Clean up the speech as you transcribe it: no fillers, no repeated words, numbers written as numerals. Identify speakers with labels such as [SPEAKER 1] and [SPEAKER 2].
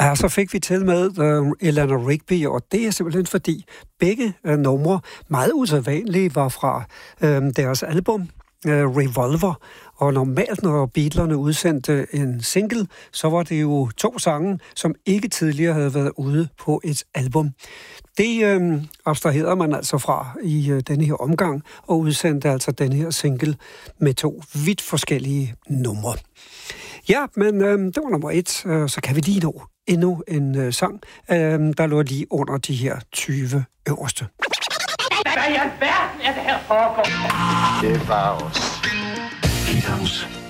[SPEAKER 1] Ja, så fik vi til med Eleanor Rigby, og det er simpelthen fordi begge numre, meget usædvanlige, var fra deres album Revolver. Og normalt, når Beatlerne udsendte en single, så var det jo 2 sange, som ikke tidligere havde været ude på et album. Det abstraherede man altså fra i denne her omgang, og udsendte altså denne her single med 2 vidt forskellige numre. Ja, men det var nummer 1, så kan vi lige nå endnu en sang, der lå lige under de her 20 øverste.
[SPEAKER 2] Hvad i alverden er det her foregår?
[SPEAKER 3] Det var os. Beatles.